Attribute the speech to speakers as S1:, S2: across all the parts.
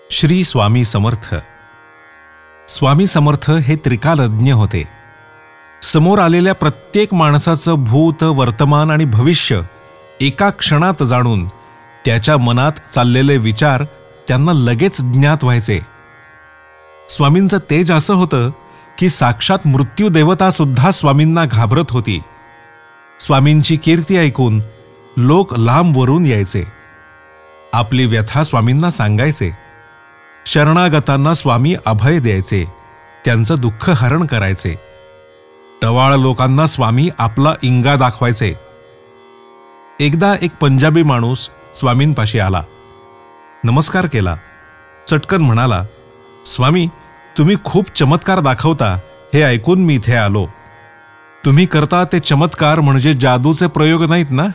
S1: श्री स्वामी समर्थ. स्वामी समर्थ हे त्रिकालज्ञ होते. समोर आलेल्या प्रत्येक माणसाचं भूत, वर्तमान आणि भविष्य एका क्षणात जाणून त्याच्या मनात चाललेले विचार त्यांना लगेच ज्ञात व्हायचे. स्वामींचं तेज असं होतं की साक्षात मृत्यूदेवता सुद्धा स्वामींना घाबरत होती. स्वामींची कीर्ती ऐकून लोक लांबवरून यायचे. आपली व्यथा स्वामींना सांगायचे. शरणागतांना स्वामी अभय द्यायचे, त्यांचं दुःख हरण करायचे. टवाळ लोकांना स्वामी आपला इंगा दाखवायचे. एकदा एक पंजाबी माणूस स्वामींपाशी आला, नमस्कार केला. चटकन म्हणाला, स्वामी, तुम्ही खूप चमत्कार दाखवता हे ऐकून मी इथे आलो. तुम्ही करता ते चमत्कार म्हणजे जादूचे प्रयोग नाहीत ना?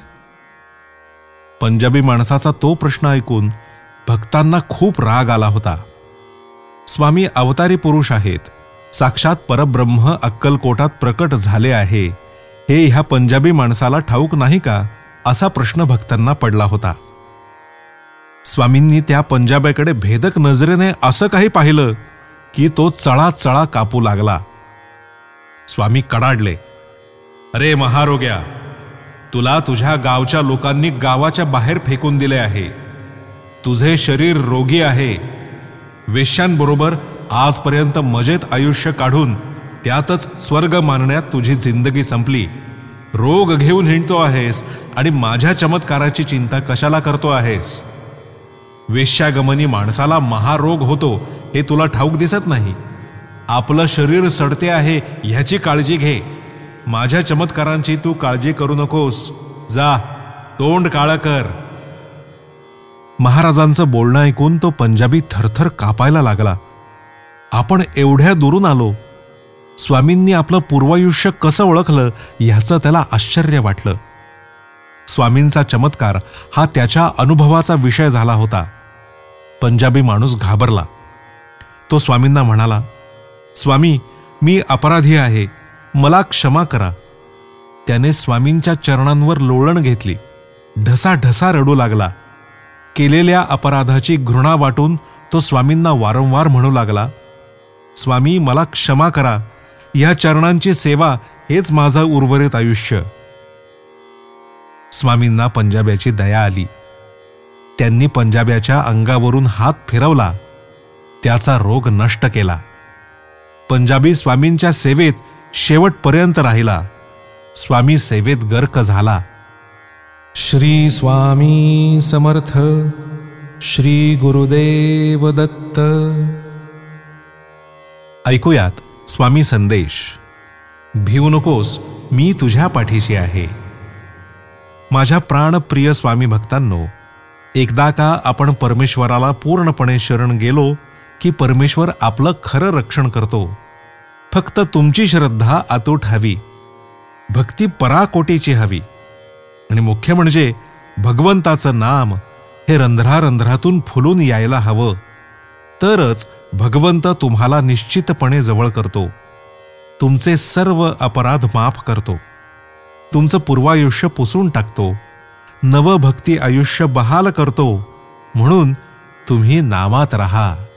S1: पंजाबी माणसाचा तो प्रश्न ऐकून भक्तांना खूप राग आला होता. स्वामी अवतारी पुरुष आहेत, साक्षात परब्रह्म अक्कलकोटात प्रकट झाले आहे, हे ह्या पंजाबी माणसाला ठाऊक नाही का, असा प्रश्न भक्तांना पडला होता. स्वामींनी त्या पंजाब्याकडे भेदक नजरेने असं काही पाहिलं की तो चळाचळा कापू लागला. स्वामी कडाडले, अरे महारोग्या, तुला तुझ्या गावच्या लोकांनी गावाच्या बाहेर फेकून दिले आहे. तुझे शरीर रोगी आहे. वेश्यांबरोबर आजपर्यंत मजेत आयुष्य काढून त्यातच स्वर्ग मानण्यात तुझी जिंदगी संपली. रोग घेऊन हिंडतो आहेस आणि माझ्या चमत्काराची चिंता कशाला करतो आहेस? वेश्यागमनी माणसाला महारोग होतो हे तुला ठाऊक दिसत नाही. आपलं शरीर सडते आहे ह्याची काळजी घे. माझ्या चमत्कारांची तू काळजी करू नकोस. जा, तोंड काळं कर. महाराजांचं बोलणं ऐकून तो पंजाबी थरथर कापायला लागला. आपण एवढ्या दुरून आलो. स्वामींनी आपलं पूर्वायुष्य कसं ओळखलं ह्याचं त्याला आश्चर्य वाटलं. स्वामींचा चमत्कार हा त्याच्या अनुभवाचा विषय झाला होता. पंजाबी माणूस घाबरला. तो स्वामींना म्हणाला, स्वामी, मी अपराधी आहे, मला क्षमा करा. त्याने स्वामींच्या चरणांवर लोळण घेतली. ढसाढसा रडू लागला. केलेल्या अपराधाची घृणा वाटून तो स्वामींना वारंवार म्हणू लागला, स्वामी, मला क्षमा करा. या चरणांची सेवा हेच माझं उर्वरित आयुष्य. स्वामींना पंजाब्याची दया आली. त्यांनी पंजाब्याच्या अंगावरून हात फिरवला. त्याचा रोग नष्ट केला. पंजाबी स्वामींच्या सेवेत शेवटपर्यंत राहिला. स्वामी सेवेत गर्क झाला. श्री स्वामी समर्थ. श्री गुरुदेव दत्त. ऐकूयात स्वामी संदेश. भिवू नकोस, मी तुझ्या पाठीशी आहे. माझ्या प्राणप्रिय स्वामी भक्तांनो, एकदा का आपण परमेश्वराला पूर्णपणे शरण गेलो की परमेश्वर आपलं खरं रक्षण करतो. फक्त तुमची श्रद्धा अतूट हवी, भक्ती पराकोटीची हवी, आणि मुख्य म्हणजे भगवंताचं नाम हे रंध्रारंध्रातून फुलून यायला हवं. तरच भगवंत तुम्हाला निश्चितपणे जवळ करतो. तुमचे सर्व अपराध माफ करतो. तुमचं पूर्वायुष्य पुसून टाकतो. नवभक्ती आयुष्य बहाल करतो. म्हणून तुम्ही नामात राहा.